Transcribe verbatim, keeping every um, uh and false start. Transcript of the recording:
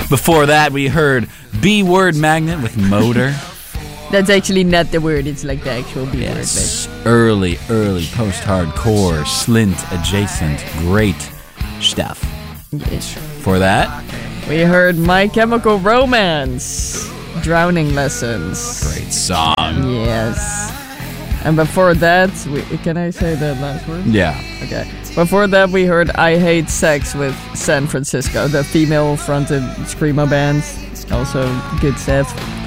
Before that, we heard B-Word Magnet with Motor. That's actually not the word, it's like the actual B word. Yes, early, early post-hardcore, Slint adjacent, great stuff. Yes. For that, we heard My Chemical Romance, Drowning Lessons. great song. Yes. And before that, we, can I say the last word? Yeah. Okay. Before that, we heard I Hate Sex with San Francisco, the female-fronted screamo band. Also good stuff.